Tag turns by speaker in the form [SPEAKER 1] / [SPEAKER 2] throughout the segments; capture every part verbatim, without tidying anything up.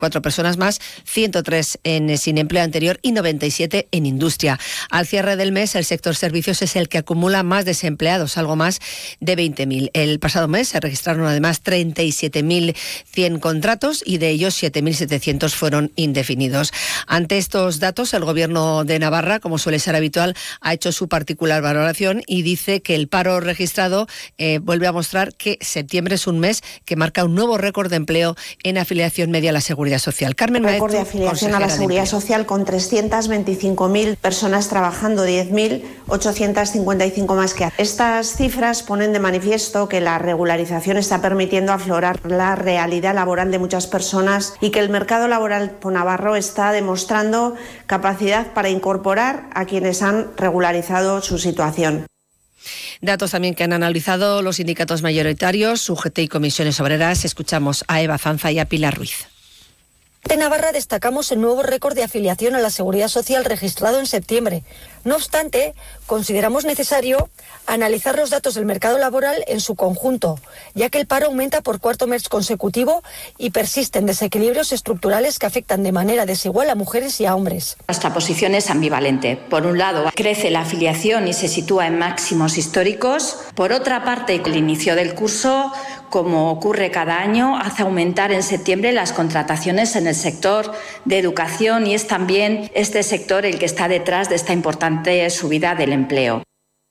[SPEAKER 1] Cuatro personas más, ciento tres en sin empleo anterior y noventa y siete en industria. Al cierre del mes, el sector servicios es el que acumula más desempleados, algo más de veinte mil. El pasado mes se registraron además treinta y siete mil cien contratos y de ellos siete mil setecientos fueron indefinidos. Ante estos datos, el Gobierno de Navarra, como suele ser habitual, ha hecho su particular valoración y dice que el paro registrado eh, vuelve a mostrar que septiembre es un mes que marca un nuevo récord de empleo en afiliación media a la Seguridad Social. Carmen Maeztu,
[SPEAKER 2] récord de afiliación a la Seguridad Social con trescientas veinticinco mil personas trabajando, diez mil ochocientas cincuenta y cinco más que hace. Estas cifras ponen de manifiesto que la regularización está permitiendo aflorar la realidad laboral de muchas personas y que el mercado laboral navarro está demostrando capacidad para incorporar a quienes han regularizado su situación.
[SPEAKER 1] Datos también que han analizado los sindicatos mayoritarios, U G T y comisiones obreras. Escuchamos a Eva Zanza y a Pilar Ruiz.
[SPEAKER 3] De Navarra destacamos el nuevo récord de afiliación a la Seguridad Social registrado en septiembre. No obstante, consideramos necesario analizar los datos del mercado laboral en su conjunto, ya que el paro aumenta por cuarto mes consecutivo y persisten desequilibrios estructurales que afectan de manera desigual a mujeres y a hombres.
[SPEAKER 4] Nuestra posición es ambivalente. Por un lado, crece la afiliación y se sitúa en máximos históricos. Por otra parte, el inicio del curso, como ocurre cada año, hace aumentar en septiembre las contrataciones en el sector de educación y es también este sector el que está detrás de esta importante subida del empleo.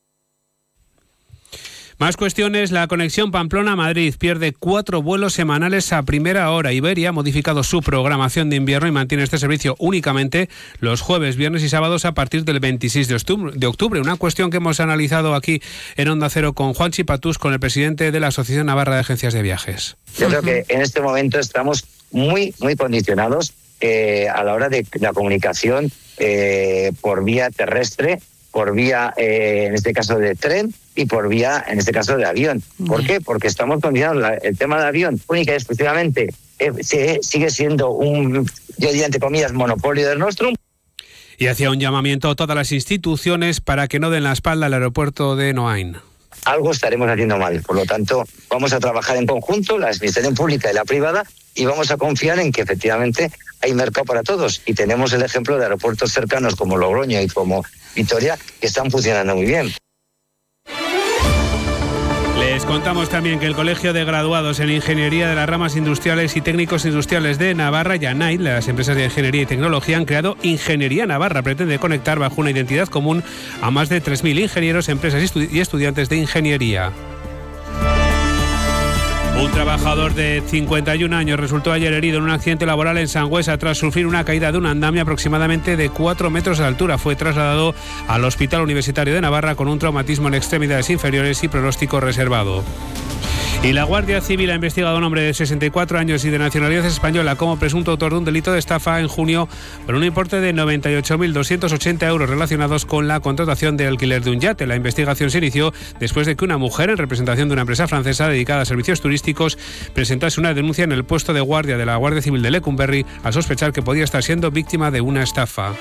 [SPEAKER 5] Más cuestiones. La conexión Pamplona-Madrid pierde cuatro vuelos semanales a primera hora. Iberia ha modificado su programación de invierno y mantiene este servicio únicamente los jueves, viernes y sábados a partir del veintiséis de octubre. Una cuestión que hemos analizado aquí en Onda Cero con Juan Chipatús, con el presidente de la Asociación Navarra de Agencias de Viajes.
[SPEAKER 6] Yo creo que en este momento estamos muy, muy condicionados eh, a la hora de la comunicación eh, por vía terrestre, por vía, eh, en este caso, de tren y por vía, en este caso, de avión. ¿Por qué? Porque estamos condicionando la, el tema de avión única y exclusivamente eh, se, sigue siendo un, yo diría entre comillas, monopolio del Nostrum.
[SPEAKER 5] Y hacía un llamamiento a todas las instituciones para que no den la espalda al aeropuerto de Noain.
[SPEAKER 6] Algo estaremos haciendo mal, por lo tanto, vamos a trabajar en conjunto, la administración pública y la privada, y vamos a confiar en que efectivamente hay mercado para todos. Y tenemos el ejemplo de aeropuertos cercanos como Logroño y como Vitoria que están funcionando muy bien.
[SPEAKER 5] Les contamos también que el Colegio de Graduados en Ingeniería de las Ramas Industriales y Técnicos Industriales de Navarra, YANAID, las empresas de ingeniería y tecnología, han creado Ingeniería Navarra. Pretende conectar bajo una identidad común a más de tres mil ingenieros, empresas y estudiantes de ingeniería. Un trabajador de cincuenta y un años resultó ayer herido en un accidente laboral en Sangüesa tras sufrir una caída de un andamio aproximadamente de cuatro metros de altura. Fue trasladado al Hospital Universitario de Navarra con un traumatismo en extremidades inferiores y pronóstico reservado. Y la Guardia Civil ha investigado a un hombre de sesenta y cuatro años y de nacionalidad española como presunto autor de un delito de estafa en junio por un importe de noventa y ocho mil doscientos ochenta euros relacionados con la contratación de alquiler de un yate. La investigación se inició después de que una mujer, en representación de una empresa francesa dedicada a servicios turísticos, presentase una denuncia en el puesto de guardia de la Guardia Civil de Lecumberri al sospechar que podía estar siendo víctima de una estafa.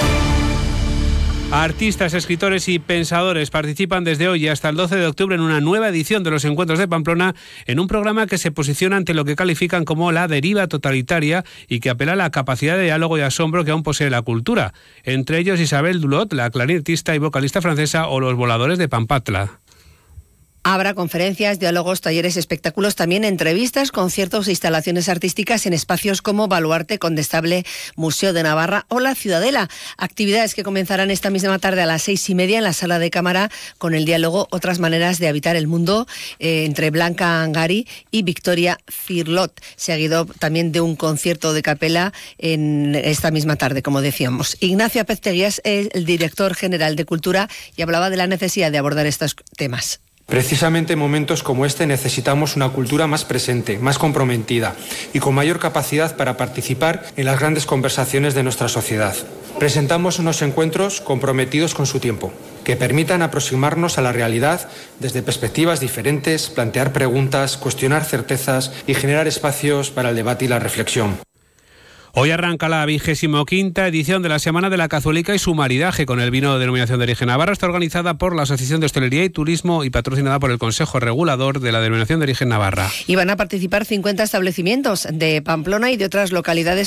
[SPEAKER 5] Artistas, escritores y pensadores participan desde hoy hasta el doce de octubre en una nueva edición de los Encuentros de Pamplona, en un programa que se posiciona ante lo que califican como la deriva totalitaria y que apela a la capacidad de diálogo y asombro que aún posee la cultura. Entre ellos Isabel Dulot, la clarinetista y vocalista francesa, o los Voladores de Pampatla.
[SPEAKER 1] Habrá conferencias, diálogos, talleres, espectáculos, también entrevistas, conciertos e instalaciones artísticas en espacios como Baluarte, Condestable, Museo de Navarra o La Ciudadela. Actividades que comenzarán esta misma tarde a las seis y media en la sala de cámara con el diálogo Otras maneras de habitar el mundo eh, entre Blanca Angari y Victoria Cirlot, seguido también de un concierto de capela en esta misma tarde, como decíamos. Ignacio Apezteguías es el director general de Cultura y hablaba de la necesidad de abordar estos temas.
[SPEAKER 7] Precisamente en momentos como este necesitamos una cultura más presente, más comprometida y con mayor capacidad para participar en las grandes conversaciones de nuestra sociedad. Presentamos unos encuentros comprometidos con su tiempo, que permitan aproximarnos a la realidad desde perspectivas diferentes, plantear preguntas, cuestionar certezas y generar espacios para el debate y la reflexión.
[SPEAKER 5] Hoy arranca la vigésimo quinta edición de la Semana de la Cazuelica y su maridaje con el vino de denominación de origen Navarra. Está organizada por la Asociación de Hostelería y Turismo y patrocinada por el Consejo Regulador de la Denominación de Origen Navarra.
[SPEAKER 1] Y van a participar cincuenta establecimientos de Pamplona y de otras localidades